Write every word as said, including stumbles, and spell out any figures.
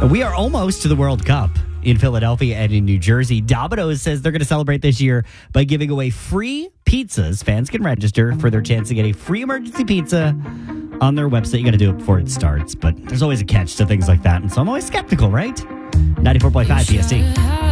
We are almost to the World Cup in Philadelphia and in New Jersey. Domino's says they're going to celebrate this year by giving away free pizzas. Fans can register for their chance to get a free emergency pizza on their website. You got to do it before it starts, but there's always a catch to things like that, and so I'm always skeptical, right? ninety-four point five P S T.